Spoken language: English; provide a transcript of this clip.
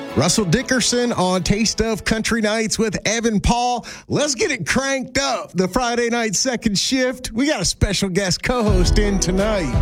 Russell Dickerson on Taste of Country Nights with Evan Paul. Let's get it cranked up. The Friday night second shift. We got a special guest co-host in tonight.